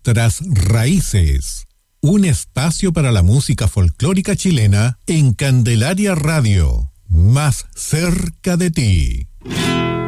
nuestras raíces. Un espacio para la música folclórica chilena en Candelaria Radio, más cerca de ti.